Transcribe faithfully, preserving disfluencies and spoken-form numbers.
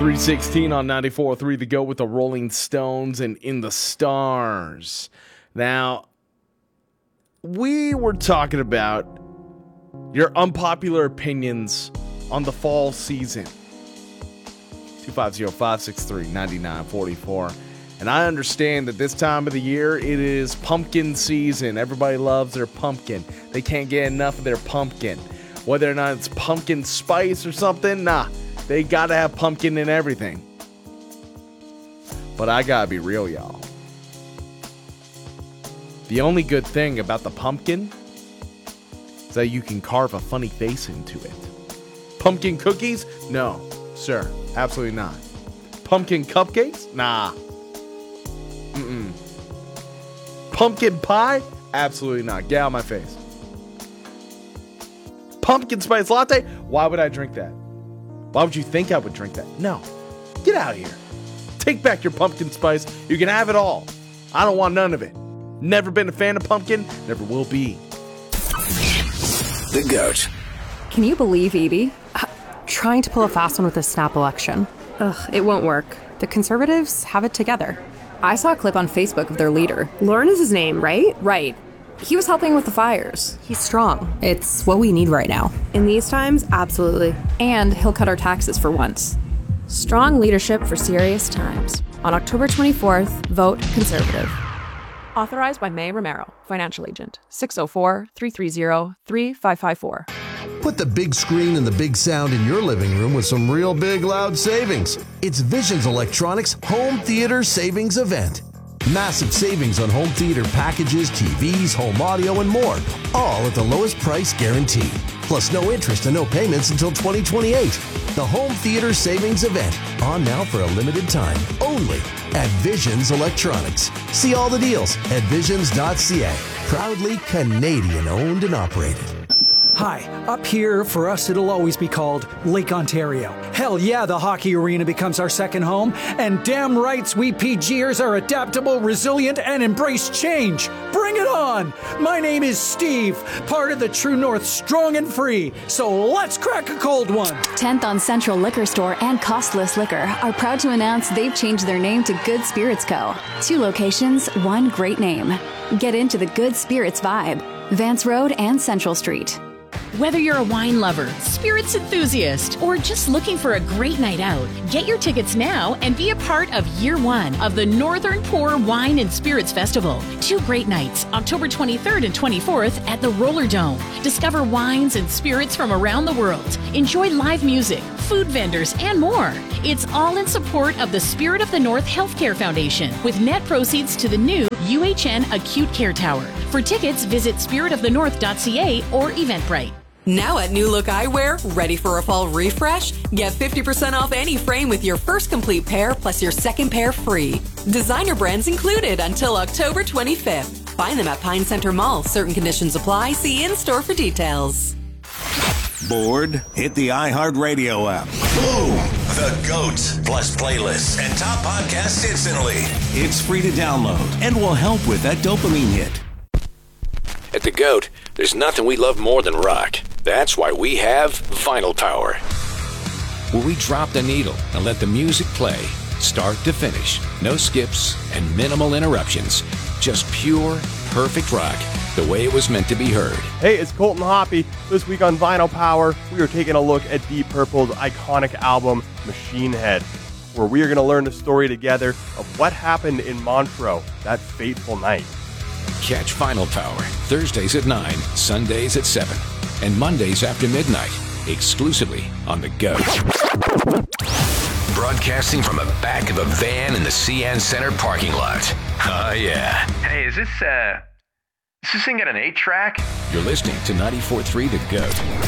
three sixteen on ninety-four point three The Go with the Rolling Stones and In the Stars. Now, we were talking about your unpopular opinions on the fall season. two five zero, five six three, nine nine four four. And I understand that this time of the year, it is pumpkin season. Everybody loves their pumpkin. They can't get enough of their pumpkin. Whether or not it's pumpkin spice or something, nah. They gotta have pumpkin in everything. But I gotta be real, y'all. The only good thing about the pumpkin is that you can carve a funny face into it. Pumpkin cookies? No, sir. Absolutely not. Pumpkin cupcakes? Nah. Mm-mm. Pumpkin pie? Absolutely not. Get out of my face. Pumpkin spice latte? Why would I drink that? Why would you think I would drink that? No. Get out of here. Take back your pumpkin spice. You can have it all. I don't want none of it. Never been a fan of pumpkin. Never will be. The GOAT. Can you believe Edie? Uh, trying to pull a fast one with the snap election. Ugh, it won't work. The Conservatives have it together. I saw a clip on Facebook of their leader. Lauren is his name, right? Right. He was helping with the fires. He's strong. It's what we need right now. In these times, absolutely. And he'll cut our taxes for once. Strong leadership for serious times. On October twenty-fourth, vote Conservative. Authorized by May Romero, financial agent. six oh four, three three zero, three five five four. Put the big screen and the big sound in your living room with some real big loud savings. It's Visions Electronics Home Theater Savings Event. Massive savings on home theater packages, T Vs, home audio, and more. All at the lowest price guaranteed. Plus no interest and no payments until twenty twenty-eight. The Home Theater Savings Event. On now for a limited time. Only at Visions Electronics. See all the deals at visions dot c a. Proudly Canadian owned and operated. Hi, up here, for us it'll always be called Lake Ontario. Hell yeah, the hockey arena becomes our second home, and damn rights we PGers are adaptable, resilient, and embrace change. Bring it on! My name is Steve, part of the True North Strong and Free, so let's crack a cold one! tenth on Central Liquor Store and Costless Liquor are proud to announce they've changed their name to Good Spirits Co. Two locations, one great name. Get into the Good Spirits vibe. Vance Road and Central Street. Whether you're a wine lover, spirits enthusiast, or just looking for a great night out, get your tickets now and be a part of year one of the Northern Pour Wine and Spirits Festival. Two great nights, October twenty-third and twenty-fourth at the Roller Dome. Discover wines and spirits from around the world. Enjoy live music, food vendors, and more. It's all in support of the Spirit of the North Healthcare Foundation, with net proceeds to the new U H N Acute Care Tower. For tickets, visit spirit of the north dot c a or Eventbrite. Now at New Look Eyewear, ready for a fall refresh? Get fifty percent off any frame with your first complete pair plus your second pair free. Designer brands included until October twenty-fifth. Find them at Pine Center Mall. Certain conditions apply. See in-store for details. Bored? Hit the iHeartRadio app. Boom! The GOAT, plus playlists and top podcasts instantly. It's free to download and will help with that dopamine hit. At the GOAT, there's nothing we love more than rock. That's why we have Vinyl Power, where we drop the needle and let the music play, start to finish. No skips and minimal interruptions. Just pure, perfect rock, the way it was meant to be heard. Hey, it's Colton Hoppy. This week on Vinyl Power, we are taking a look at Deep Purple's iconic album, Machine Head, where we are going to learn the story together of what happened in Montreux that fateful night. Catch Vinyl Power Thursdays at nine, Sundays at seven, and Mondays after midnight, exclusively on the GOAT. Broadcasting from the back of a van in the C N Center parking lot. Oh, yeah. Hey, is this, uh, is this thing got an eight track? You're listening to ninety-four point three The GOAT.